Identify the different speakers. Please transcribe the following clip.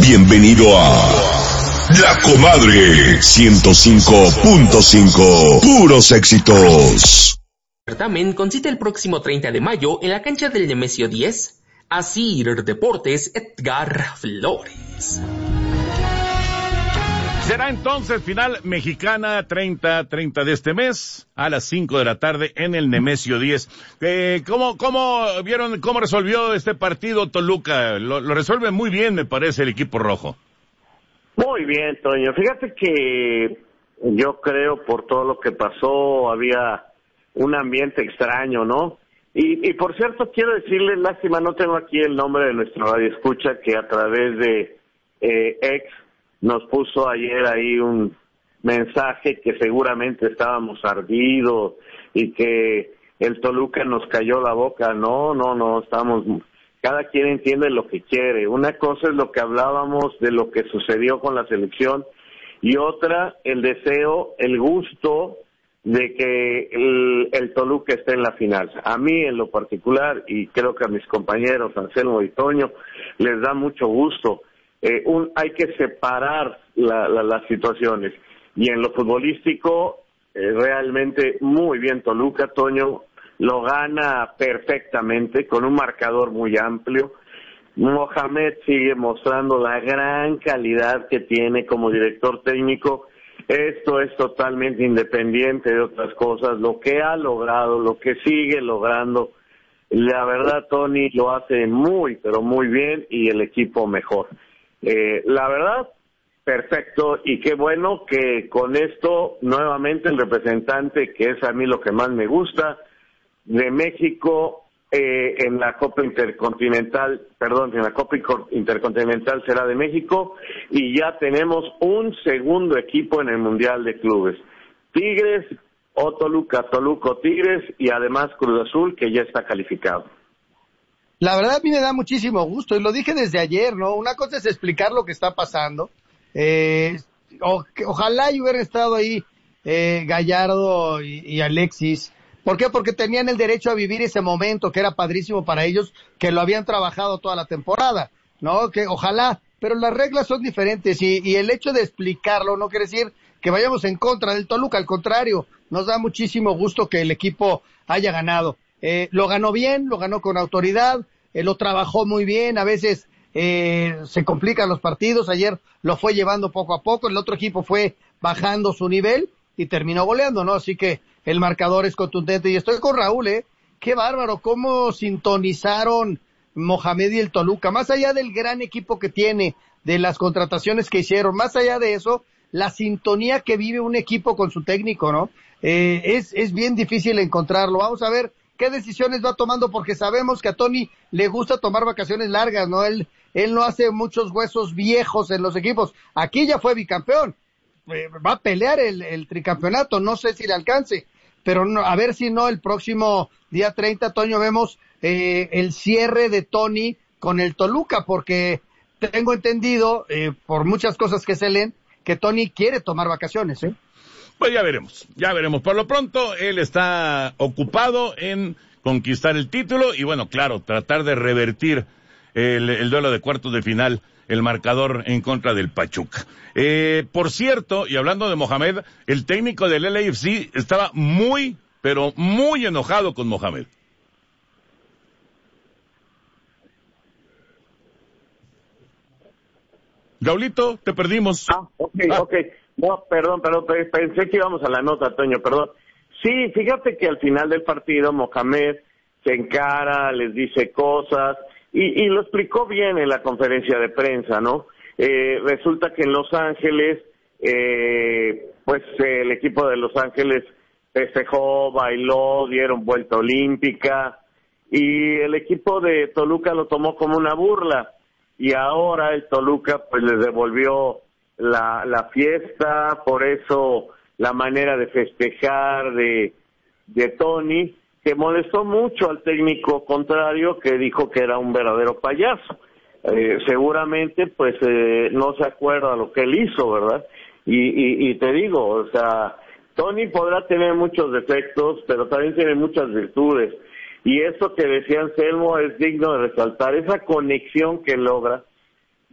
Speaker 1: Bienvenido a La Comadre 105.5. Puros éxitos.
Speaker 2: Certamen con cita el próximo 30 de mayo en la cancha del Nemesio 10, Asir Deportes Edgar Flores.
Speaker 3: Será entonces final mexicana 30 de este mes a las 5 de la tarde en el Nemesio 10. ¿Cómo vieron, cómo resolvió este partido Toluca? Lo resuelve muy bien, me parece, el equipo rojo.
Speaker 4: Muy bien, Toño. Fíjate que yo creo por todo lo que pasó había un ambiente extraño, ¿no? Y por cierto, quiero decirles, lástima, no tengo aquí el nombre de nuestro radioescucha que a través de X nos puso ayer ahí un mensaje que seguramente estábamos ardidos y que el Toluca nos cayó la boca. No, estamos, cada quien entiende lo que quiere. Una cosa es lo que hablábamos de lo que sucedió con la selección y otra, el deseo, el gusto de que el Toluca esté en la final. A mí en lo particular, y creo que a mis compañeros Anselmo y Toño, les da mucho gusto. Hay que separar las situaciones. Y en lo futbolístico, realmente muy bien Toluca, Toño, lo gana perfectamente, con un marcador muy amplio. Mohamed sigue mostrando la gran calidad que tiene como director técnico. Esto es totalmente independiente de otras cosas, lo que ha logrado, lo que sigue logrando. La verdad, Tony lo hace muy, pero muy bien y el equipo mejor. La verdad, perfecto, y qué bueno que con esto nuevamente el representante, que es a mí lo que más me gusta, de México en la Copa Intercontinental será de México, y ya tenemos un segundo equipo en el Mundial de Clubes. Tigres o Toluca o Tigres, y además Cruz Azul, que ya está calificado.
Speaker 5: La verdad a mí me da muchísimo gusto, y lo dije desde ayer, ¿no? Una cosa es explicar lo que está pasando. Ojalá y hubieran estado ahí Gallardo y Alexis. ¿Por qué? Porque tenían el derecho a vivir ese momento, que era padrísimo para ellos, que lo habían trabajado toda la temporada, ¿no? Que ojalá, pero las reglas son diferentes, y el hecho de explicarlo no quiere decir que vayamos en contra del Toluca, al contrario, nos da muchísimo gusto que el equipo haya ganado. Lo ganó bien, lo ganó con autoridad, lo trabajó muy bien, a veces se complican los partidos, ayer lo fue llevando poco a poco, el otro equipo fue bajando su nivel y terminó goleando, ¿no? Así que el marcador es contundente, y estoy con Raúl, qué bárbaro, cómo sintonizaron Mohamed y el Toluca, más allá del gran equipo que tiene, de las contrataciones que hicieron, más allá de eso, la sintonía que vive un equipo con su técnico, ¿no? Es bien difícil encontrarlo. Vamos a ver qué decisiones va tomando, porque sabemos que a Tony le gusta tomar vacaciones largas, ¿no? Él no hace muchos huesos viejos en los equipos. Aquí ya fue bicampeón. Va a pelear el tricampeonato, no sé si le alcance, pero no, a ver si no el próximo día 30, Toño, vemos el cierre de Tony con el Toluca, porque tengo entendido, por muchas cosas que se leen, que Tony quiere tomar vacaciones,
Speaker 3: Pues ya veremos. Por lo pronto, él está ocupado en conquistar el título y, bueno, claro, tratar de revertir el duelo de cuartos de final, el marcador en contra del Pachuca. Por cierto, y hablando de Mohamed, el técnico del LAFC estaba muy, pero muy enojado con Mohamed. Raulito, te perdimos.
Speaker 4: Ok. No, perdón, pensé que íbamos a la nota, Toño, perdón. Sí, fíjate que al final del partido Mohamed se encara, les dice cosas, y lo explicó bien en la conferencia de prensa, ¿no? Resulta que en Los Ángeles, pues el equipo de Los Ángeles festejó, bailó, dieron vuelta olímpica, y el equipo de Toluca lo tomó como una burla, y ahora el Toluca pues les devolvió la fiesta, por eso la manera de festejar de Tony, que molestó mucho al técnico contrario, que dijo que era un verdadero payaso. Seguramente pues no se acuerda lo que él hizo, ¿verdad? Y te digo, o sea, Tony podrá tener muchos defectos, pero también tiene muchas virtudes, y eso que decía Anselmo es digno de resaltar, esa conexión que logra